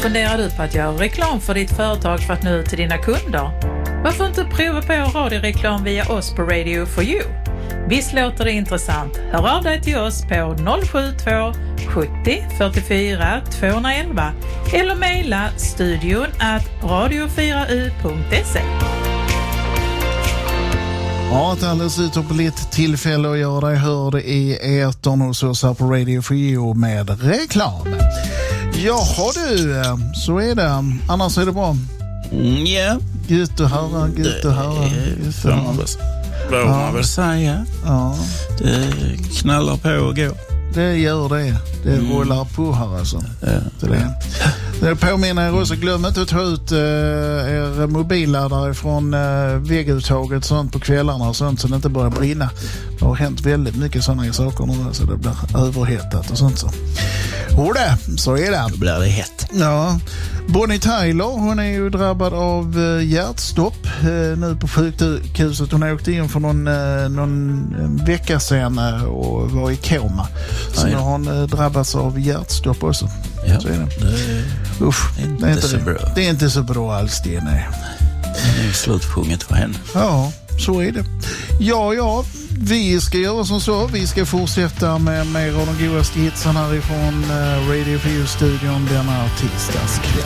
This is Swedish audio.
Funderar du på att göra reklam för ditt företag för att nå ut till dina kunder? Varför inte prova på radioreklam via oss på Radio for You? Visst låter det intressant? Hör av dig till oss på 072 70 44 211 eller mejla studion@radio4u.se. Ja, ett alldeles utomordentligt tillfälle att göra dig hörd i etern hos oss här på Radio for You med reklam. Jaha du, så är det. Annars är det bra. Ja. Gött att höra, gött att höra. Vad man vill säga. Ja. Det knallar på och går. Det gör det. Det rullar på här alltså. Det påminner er också, glöm inte att ta ut er mobilladdare från vägguttaget sånt på kvällarna och sånt så det inte börjar brinna. Det har hänt väldigt mycket sådana saker nu så det blir överhettat och sånt så. Och det, så är det. Då blir det hett. Ja. Bonnie Tyler, hon är ju drabbad av hjärtstopp nu på sjukhuset. Hon åkte in för någon vecka sedan och var i koma. Så nu har hon drabbats av hjärtstopp också. Ja, så är det. Usch, Det är inte så bra alls det, nej. Det är ju slutsjunget för henne. Ja, så är det. Ja, vi ska göra som så. Vi ska fortsätta med mer av de godaste hitsen härifrån Radio for You-studion denna tisdagskväll.